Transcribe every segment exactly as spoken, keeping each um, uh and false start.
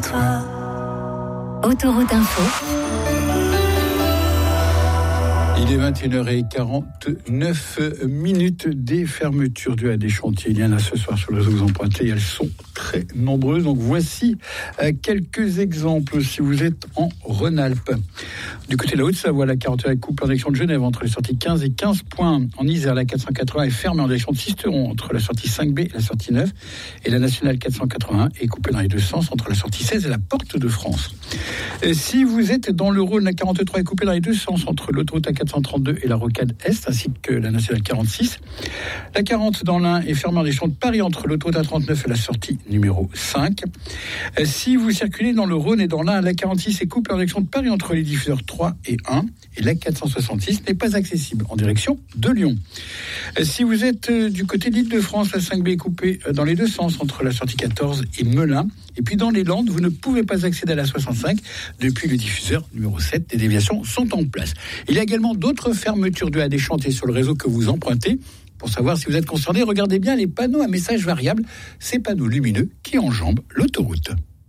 toi. Autoroute Info. Il est vingt et une heures quarante-neuf minutes des fermetures dues à des chantiers. Il y en a ce soir sur le réseau que vous empruntez. Elles sont très nombreuses. Donc voici quelques exemples si vous êtes en Rhône-Alpes. Du côté de la Haute-Savoie, la quarante est couple en direction de Genève entre les sorties quinze et quinze points. En Isère, la quatre cent quatre-vingts est fermée en direction de Sisteron entre la sortie cinq B et la sortie neuf. Et la nationale quatre cent quatre-vingt-un est coupée dans les deux sens entre la sortie seize et la Porte de France. Et si vous êtes dans le Rhône, la quarante-trois est coupée dans les deux sens entre l'autoroute A quatre cent trente-deux et la Rocade Est, ainsi que la nationale quarante-six. La quarante dans l'Ain est fermée en direction de Paris entre l'autoroute A trente-neuf et la sortie numéro cinq. Si vous circulez dans le Rhône et dans l'Ain, la quarante-six est coupée en direction de Paris entre les diffuseurs trois et un. Et la quatre cent soixante-six n'est pas accessible en direction de Lyon. Si vous êtes du côté de l'Île-de-France, la cinq B est coupée dans les deux sens entre la sortie quatorze et Melun. Et puis dans les Landes, vous ne pouvez pas accéder à la soixante-cinq depuis le diffuseur numéro sept. Des déviations sont en place. Il y a également d'autres fermetures dues à des chantiers sur le réseau que vous empruntez. Pour savoir si vous êtes concerné, regardez bien les panneaux à messages variables, ces panneaux lumineux qui enjambent l'autoroute.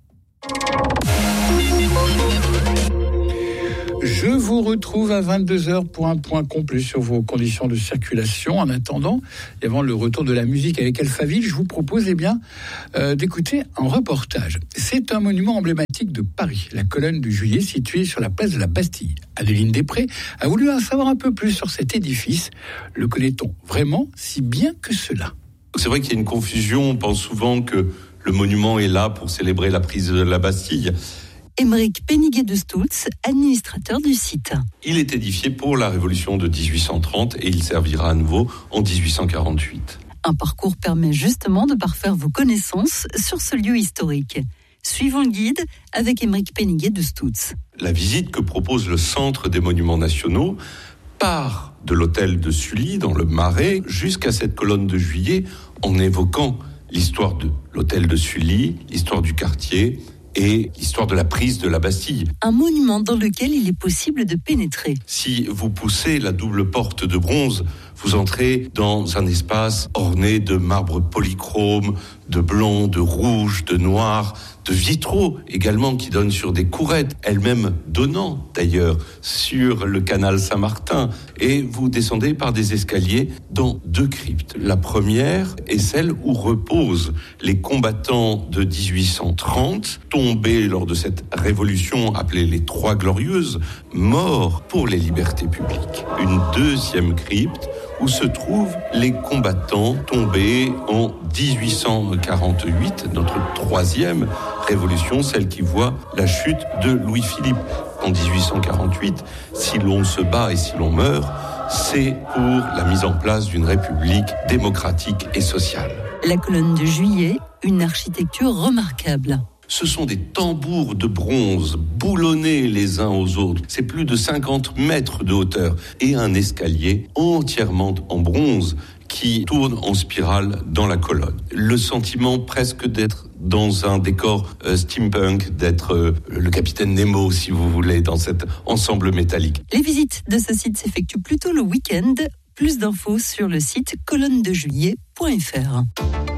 Je vous retrouve à vingt-deux heures pour un point complet sur vos conditions de circulation. En attendant, et avant le retour de la musique avec Alphaville, je vous propose eh bien, euh, d'écouter un reportage. C'est un monument emblématique de Paris, la colonne de Juillet, située sur la place de la Bastille. Adeline Després a voulu en savoir un peu plus sur cet édifice. Le connaît-on vraiment si bien que cela ? C'est vrai qu'il y a une confusion. On pense souvent que le monument est là pour célébrer la prise de la Bastille. Émeric Péniguet de Stoultz, administrateur du site. Il est édifié pour la Révolution de dix-huit cent trente et il servira à nouveau en dix-huit cent quarante-huit. Un parcours permet justement de parfaire vos connaissances sur ce lieu historique. Suivons le guide avec Émeric Péniguet de Stoultz. La visite que propose le Centre des Monuments Nationaux part de l'hôtel de Sully dans le Marais jusqu'à cette colonne de Juillet en évoquant l'histoire de l'hôtel de Sully, l'histoire du quartier et l'histoire de la prise de la Bastille. Un monument dans lequel il est possible de pénétrer. Si vous poussez la double porte de bronze, vous entrez dans un espace orné de marbre polychrome, de blanc, de rouge, de noir, de vitraux également qui donnent sur des courettes, elles-mêmes donnant d'ailleurs sur le canal Saint-Martin. Et vous descendez par des escaliers dans deux cryptes. La première est celle où reposent les combattants de dix-huit cent trente, tombés lors de cette révolution appelée les Trois Glorieuses, morts pour les libertés publiques. Une deuxième crypte où se trouvent les combattants tombés en dix-huit cent quarante-huit, notre troisième révolution, celle qui voit la chute de Louis-Philippe. En dix-huit cent quarante-huit, si l'on se bat et si l'on meurt, c'est pour la mise en place d'une république démocratique et sociale. La colonne de Juillet, une architecture remarquable. Ce sont des tambours de bronze boulonnés les uns aux autres. C'est plus de cinquante mètres de hauteur et un escalier entièrement en bronze qui tourne en spirale dans la colonne. Le sentiment presque d'être dans un décor euh, steampunk, d'être euh, le capitaine Nemo, si vous voulez, dans cet ensemble métallique. Les visites de ce site s'effectuent plutôt le week-end. Plus d'infos sur le site colonne de juillet point f r.